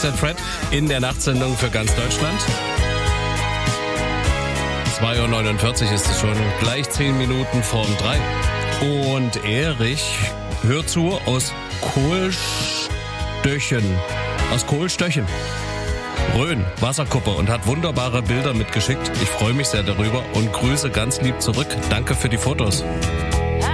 Fred in der Nachtsendung für ganz Deutschland. 2:49 Uhr ist es schon, gleich 10 Minuten vorm 3. Und Erich hört zu aus Kohlstöchen. Rhön, Wasserkuppe, und hat wunderbare Bilder mitgeschickt. Ich freue mich sehr darüber und grüße ganz lieb zurück. Danke für die Fotos.